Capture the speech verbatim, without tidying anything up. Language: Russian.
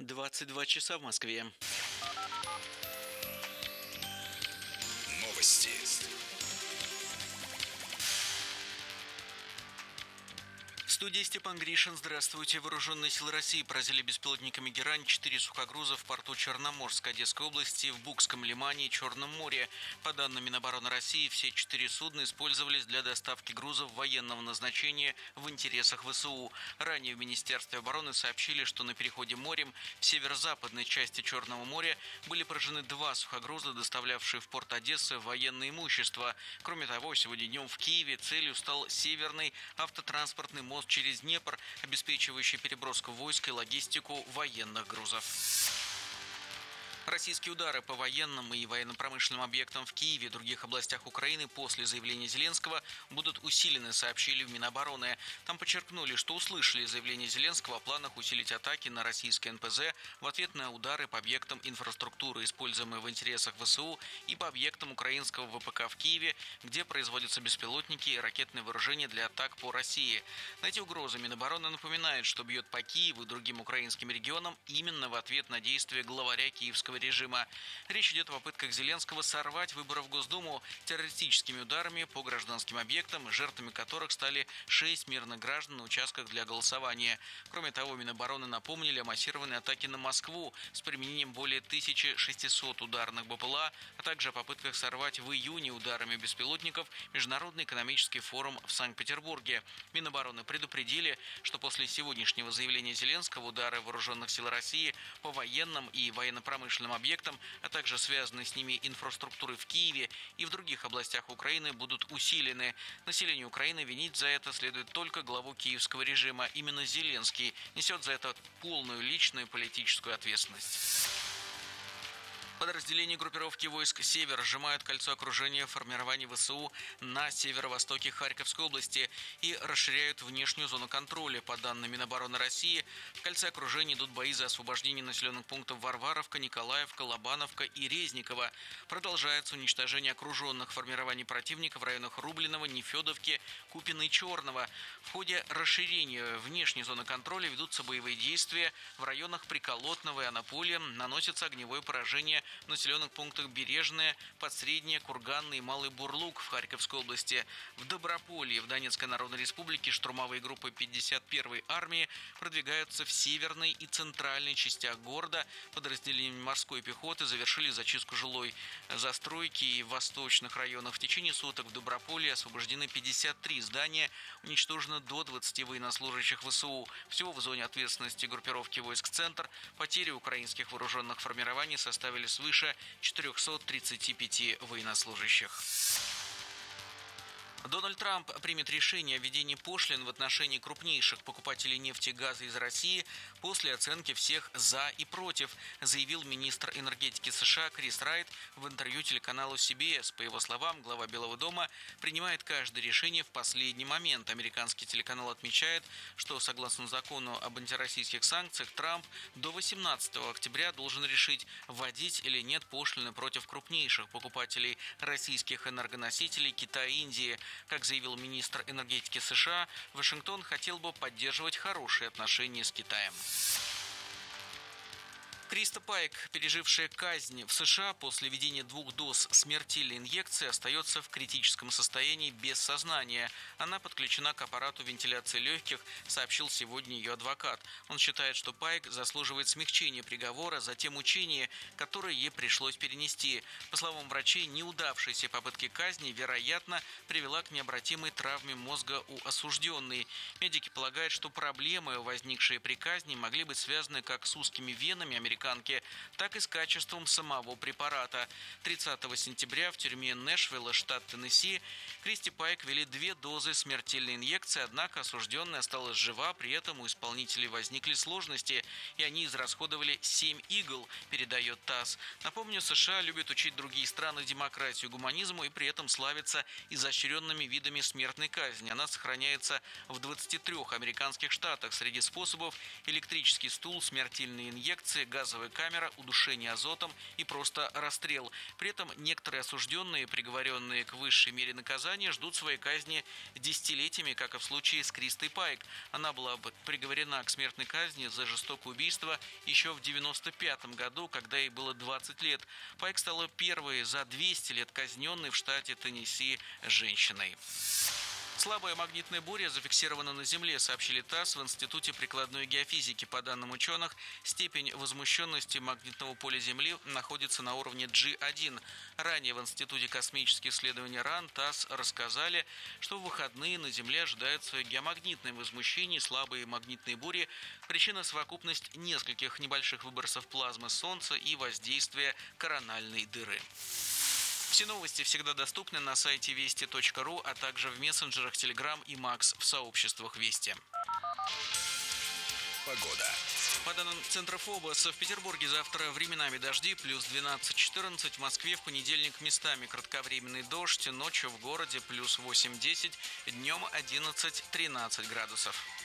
двадцать два часа в Москве. Новости. В студии Степан Гришин. Здравствуйте. Вооруженные силы России поразили беспилотниками «Герань» четыре сухогруза в порту Черноморск Одесской области, в Букском лимане и Черном море. По данным Минобороны России, все четыре судна использовались для доставки грузов военного назначения в интересах ВСУ. Ранее в Министерстве обороны сообщили, что на переходе морем в северо-западной части Черного моря были поражены два сухогруза, доставлявшие в порт Одессы военное имущество. Кроме того, сегодня днем в Киеве целью стал северный автотранспортный мост через Днепр, обеспечивающий переброску войск и логистику военных грузов. Российские удары по военным и военно-промышленным объектам в Киеве и других областях Украины после заявления Зеленского будут усилены, сообщили в Минобороны. Там подчеркнули, что услышали заявление Зеленского о планах усилить атаки на российское эн пэ зэ в ответ на удары по объектам инфраструктуры, используемые в интересах ВСУ, и по объектам украинского вэ пэ ка в Киеве, где производятся беспилотники и ракетные вооружения для атак по России. На эти угрозы Минобороны напоминает, что бьет по Киеву и другим украинским регионам именно в ответ на действия главаря киевского режима. Речь идет о попытках Зеленского сорвать выборы в Госдуму террористическими ударами по гражданским объектам, жертвами которых стали шесть мирных граждан на участках для голосования. Кроме того, Минобороны напомнили о массированной атаке на Москву с применением более тысячи шестисот ударных бэ пэ эл а, а также о попытках сорвать в июне ударами беспилотников Международный экономический форум в Санкт-Петербурге. Минобороны предупредили, что после сегодняшнего заявления Зеленского удары вооруженных сил России по военным и военно-промышленным объектам, а также связанной с ними инфраструктуры в Киеве и в других областях Украины будут усилены. Населению Украины винить за это следует только главу киевского режима. Именно Зеленский несет за это полную личную и политическую ответственность. Подразделения группировки войск «Север» сжимают кольцо окружения формирований вэ эс у на северо-востоке Харьковской области и расширяют внешнюю зону контроля. По данным Минобороны России, в кольце окружения идут бои за освобождение населенных пунктов Варваровка, Николаевка, Лобановка и Резниково. Продолжается уничтожение окруженных формирований противника в районах Рублиного, Нефедовки, Купино и Черного. В ходе расширения внешней зоны контроля ведутся боевые действия в районах Приколотного и Анаполя, наносится огневое поражение в населенных пунктах Бережное, Подсреднее, Курганный и Малый Бурлук в Харьковской области. В Доброполье в Донецкой Народной Республике штурмовые группы пятьдесят первой армии продвигаются в северной и центральной частях города. Подразделения морской пехоты завершили зачистку жилой застройки и в восточных районах. В течение суток в Доброполье освобождены пятьдесят три здания, уничтожено до двадцати военнослужащих вэ эс у. Всего в зоне ответственности группировки войск «Центр» потери украинских вооруженных формирований составили свыше четырехсот тридцати пяти военнослужащих. Дональд Трамп примет решение о введении пошлин в отношении крупнейших покупателей нефти и газа из России после оценки всех «за» и «против», заявил министр энергетики США Крис Райт в интервью телеканалу си би эс. По его словам, глава Белого дома принимает каждое решение в последний момент. Американский телеканал отмечает, что согласно закону об антироссийских санкциях Трамп до восемнадцатого октября должен решить, вводить или нет пошлины против крупнейших покупателей российских энергоносителей Китая и Индии. Как заявил министр энергетики США, Вашингтон хотел бы поддерживать хорошие отношения с Китаем. Криста Пайк, пережившая казнь в США после введения двух доз смертельной инъекции, остается в критическом состоянии без сознания. Она подключена к аппарату вентиляции легких, сообщил сегодня ее адвокат. Он считает, что Пайк заслуживает смягчения приговора за те мучения, которые ей пришлось перенести. По словам врачей, неудавшиеся попытки казни, вероятно, привела к необратимой травме мозга у осужденной. Медики полагают, что проблемы, возникшие при казни, могли быть связаны как с узкими венами американцев, так и с качеством самого препарата. тридцатого сентября в тюрьме Нэшвилла, штат Теннесси, Кристи Пайк ввели две дозы смертельной инъекции, однако осужденная осталась жива, при этом у исполнителей возникли сложности, и они израсходовали семь игл, передает ТАСС. Напомню, США любят учить другие страны демократию и гуманизму и при этом славится изощренными видами смертной казни. Она сохраняется в двадцати трёх американских штатах. Среди способов: электрический стул, смертельные инъекции, газ газовая камера, удушение азотом и просто расстрел. При этом некоторые осужденные, приговоренные к высшей мере наказания, ждут своей казни десятилетиями, как и в случае с Кристой Пайк. Она была приговорена к смертной казни за жестокое убийство еще в девяносто пятом году, когда ей было двадцать лет. Пайк стала первой за двести лет казненной в штате Теннесси женщиной. Слабая магнитная буря зафиксирована на Земле, сообщили ТАСС в Институте прикладной геофизики. По данным ученых, степень возмущенности магнитного поля Земли находится на уровне джи один. Ранее в Институте космических исследований РАН ТАСС рассказали, что в выходные на Земле ожидаются геомагнитные возмущения, слабые магнитные бури. Причина – совокупность нескольких небольших выбросов плазмы Солнца и воздействия корональной дыры. Все новости всегда доступны на сайте вести точка ру, а также в мессенджерах Telegram и Макс в сообществах Вести. Погода. По данным Центра ФОБОС, в Петербурге завтра временами дожди, плюс двенадцать-четырнадцать, в Москве в понедельник местами кратковременный дождь, ночью в городе плюс восемь-десять, днем одиннадцать-тринадцать градусов.